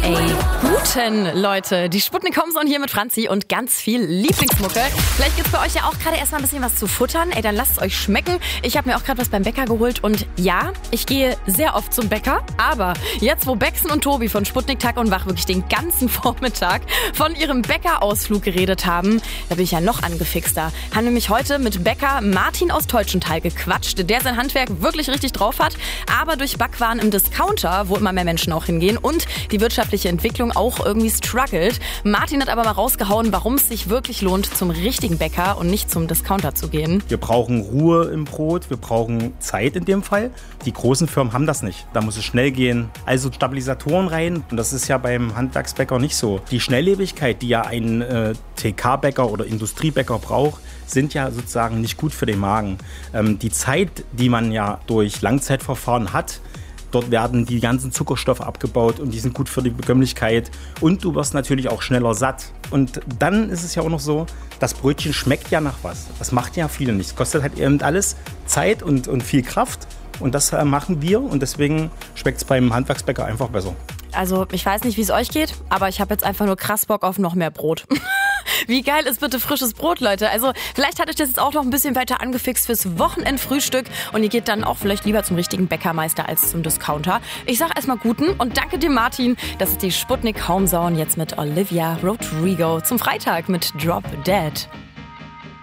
Guten Leute, die Sputnik Homezone hier mit Franzi und ganz viel Lieblingsmucke. Vielleicht gibt's bei euch ja auch gerade erstmal ein bisschen was zu futtern. Ey, dann lasst es euch schmecken. Ich habe mir auch gerade was beim Bäcker geholt und ja, ich gehe sehr oft zum Bäcker. Aber jetzt, wo Bexen und Tobi von Sputnik Tag und Wach wirklich den ganzen Vormittag von ihrem Bäckerausflug geredet haben, da bin ich ja noch angefixter. Haben nämlich heute mit Bäcker Martin aus Teutschenthal gequatscht, der sein Handwerk wirklich richtig drauf hat, aber durch Backwaren im Discounter, wo immer mehr Menschen auch hingehen und die wirtschaftliche Entwicklung auch irgendwie struggelt. Martin hat aber mal rausgehauen, warum es sich wirklich lohnt, zum richtigen Bäcker und nicht zum Discounter zu gehen. Wir brauchen Ruhe im Brot, wir brauchen Zeit in dem Fall. Die großen Firmen haben das nicht. Da muss es schnell gehen. Also Stabilisatoren rein. Und das ist ja beim Handwerksbäcker nicht so. Die Schnelllebigkeit, die ja ein TK-Bäcker oder Industriebäcker braucht, sind ja sozusagen nicht gut für den Magen. Die Zeit, die man ja durch Langzeitverfahren hat, dort werden die ganzen Zuckerstoffe abgebaut und die sind gut für die Bekömmlichkeit. Und du wirst natürlich auch schneller satt. Und dann ist es ja auch noch so, das Brötchen schmeckt ja nach was. Das macht ja viele nicht. Es kostet halt eben alles Zeit und viel Kraft. Und das machen wir und deswegen schmeckt es beim Handwerksbäcker einfach besser. Also ich weiß nicht, wie es euch geht, aber ich habe jetzt einfach nur krass Bock auf noch mehr Brot. Wie geil ist bitte frisches Brot, Leute? Also vielleicht hat euch das jetzt auch noch ein bisschen weiter angefixt fürs Wochenendfrühstück und ihr geht dann auch vielleicht lieber zum richtigen Bäckermeister als zum Discounter. Ich sag erstmal guten und danke dir, Martin. Das ist die Sputnik Homezone jetzt mit Olivia Rodrigo zum Freitag mit Drop Dead.